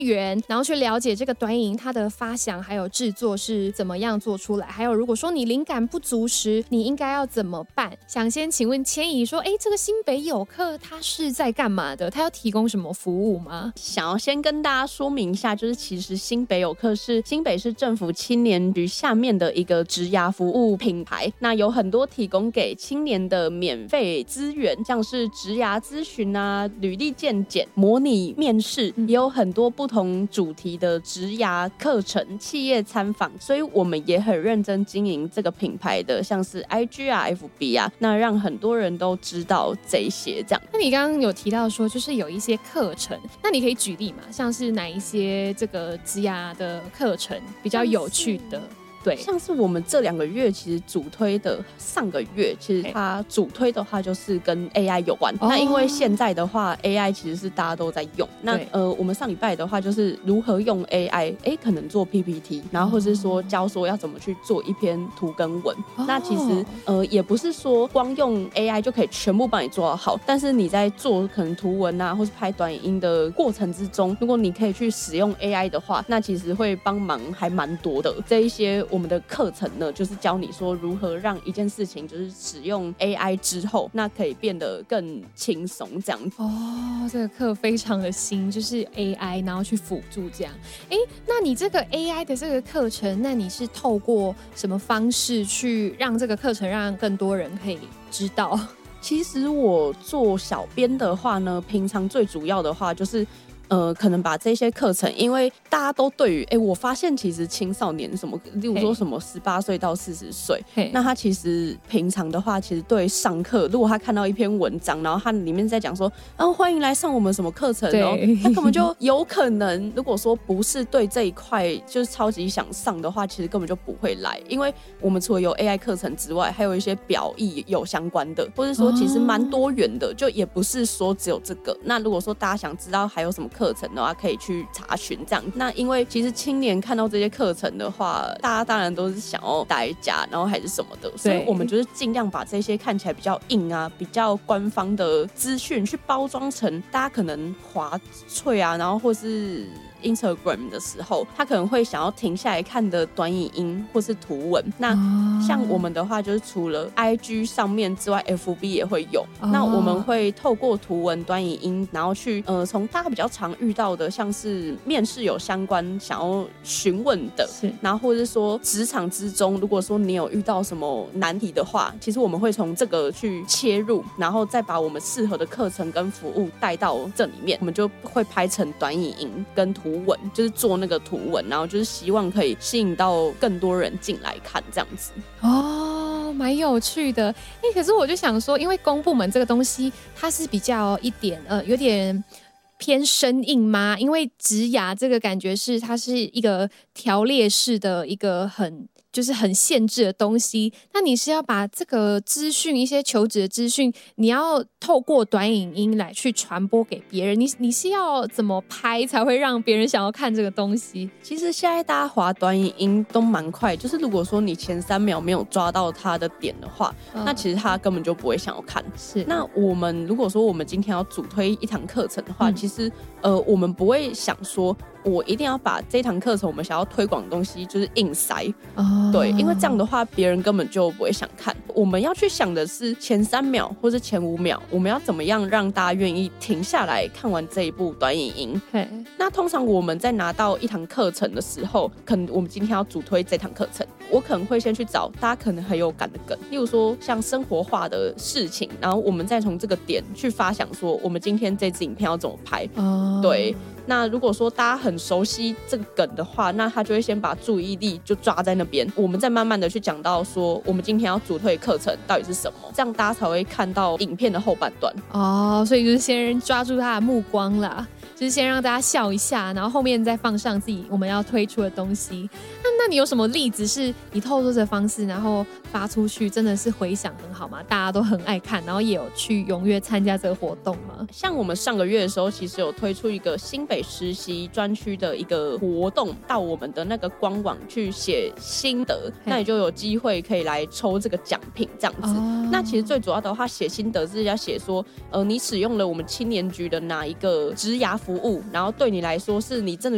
源，然后去了解这个短影音它的发想还有制作是怎么样做出来，还有如果说你灵感不足时，你应该要怎么办？想先请问千怡说，这个新北有课它是在干嘛的？它要提供什么服务吗？ 想要先跟大家说明一下，就是其实新北有课是新北市政府青年局下面的一个职涯服务品牌，那有很多提供给青年的免费资源，像是职涯咨询啊、履历健检、模拟面试，也有很多不同主题的职涯课程、企业参访，所以我们也很认真经营这个品牌的，像是 IG 啊、FB 啊，那让很多人都知道这些这样。 那你刚刚有提到说，就是有一些课程，那你可以举例嘛？像是哪一些这个职涯的课程比较有趣的？对， 像是我们这2个月其实主推的，上个月其实它主推的话就是跟 AI 有关。那因为现在的话 AI 其实是大家都在用，那我们上礼拜的话就是如何用 AI 可能做 PPT， 然后或是说教说要怎么去做一篇图跟文。那其实也不是说光用 AI 就可以全部帮你做好，但是你在做可能图文啊或是拍短影音的过程之中，如果你可以去使用 AI 的话，那其实会帮忙还蛮多的。这一些我们的课程呢，就是教你说如何让一件事情就是使用 AI 之后，那可以变得更轻松这样子。 这个课非常的新，就是 AI 然后去辅助这样。那你这个 AI 的这个课程，那你是透过什么方式去让这个课程让更多人可以知道？ 其实我做小编的话呢，平常最主要的话就是可能把这些课程，因为大家都对于我发现其实青少年什么，例如说什么18岁到40岁，那他其实平常的话，其实对上课，如果他看到一篇文章，然后他里面在讲说，欢迎来上我们什么课程，他根本就有可能，如果说不是对这一块就是超级想上的话，其实根本就不会来，因为我们除了有 AI 课程之外，还有一些表意有相关的，或者说其实蛮多元的，就也不是说只有这个。那如果说大家想知道还有什么课程的话，可以去查询这样。那因为其实青年看到这些课程的话，大家当然都是想要待家，然后还是什么的，所以我们就是尽量把这些看起来比较硬啊、比较官方的资讯去包装成大家可能滑脆啊，然后或是Instagram 的时候，他可能会想要停下来看的短影音或是图文。那像我们的话，就是除了 IG 上面之外 ，FB 也会有。那我们会透过图文、短影音，然后去从大家比较常遇到的，像是面试有相关想要询问的，然后或者是说职场之中，如果说你有遇到什么难题的话，其实我们会从这个去切入，然后再把我们适合的课程跟服务带到这里面，我们就会拍成短影音跟图文，就是做那个图文，然后就是希望可以吸引到更多人进来看这样子。 蛮有趣的。可是我就想说，因为公部门这个东西它是比较一点有点偏生硬吗？因为职涯这个感觉是它是一个条列式的一个就是很限制的东西，那你是要把这个资讯，一些求职的资讯，你要透过短影音来去传播给别人，你是要怎么拍才会让别人想要看这个东西？ 其实现在大家滑短影音都蛮快，就是如果说你前3秒没有抓到他的点的话，那其实他根本就不会想要看。是，那我们如果说我们今天要主推一堂课程的话，其实我们不会想说我一定要把这堂课程我们想要推广的东西就是硬塞，对，因为这样的话别人根本就不会想看。我们要去想的是前3秒或是前5秒，我们要怎么样让大家愿意停下来看完这一部短影音。那通常我们在拿到一堂课程的时候，可能我们今天要主推这堂课程，我可能会先去找大家可能很有感的梗，例如说像生活化的事情，然后我们再从这个点去发想说我们今天这支影片要怎么拍。对，那如果说大家很熟悉这个梗的话，那他就会先把注意力就抓在那边，我们再慢慢的去讲到说我们今天要主推课程到底是什么，这样大家才会看到影片的后半段。 所以就是先抓住他的目光啦，就是先让大家笑一下，然后后面再放上自己我们要推出的东西。那你有什么例子是你透过这个方式然后发出去真的是回响很好吗？大家都很爱看，然后也有去踊跃参加这个活动吗？像我们上个月的时候其实有推出一个新北实习专区的一个活动，到我们的那个官网去写心得，那你就有机会可以来抽这个奖品这样子。那其实最主要的话写心得是要写说你使用了我们青年局的哪一个职涯服务，然后对你来说是你真的